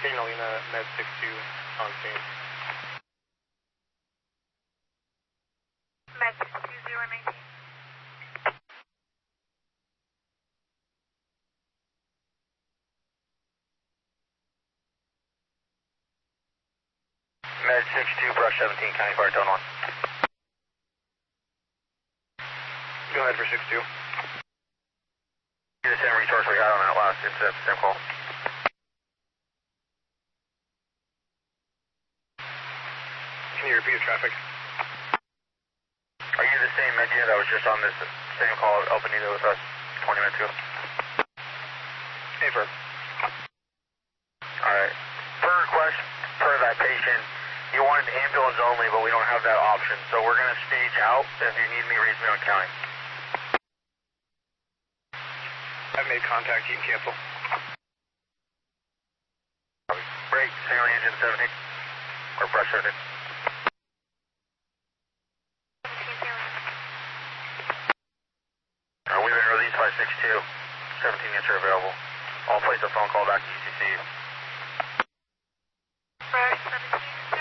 Signalina, Med 62 on scene. Med 62, 019. Med 62, brush 17, County Fire, tone 1. Go ahead for 62. You're the same resource we had on that last incident, same call. Can you repeat the traffic? Are you the same Medina that was just on this same call at El Benito with us 20 minutes ago? Hey, Ferb. Alright. Per request, per that patient, you wanted ambulance only, but we don't have that option. So we're going to stage out. If you need me, reach me on county. I've made contact. You can cancel. Break, signal engine 70. Or brush 70. We've been released by 6-2. 17 units are available. I'll place a phone call back to UCC.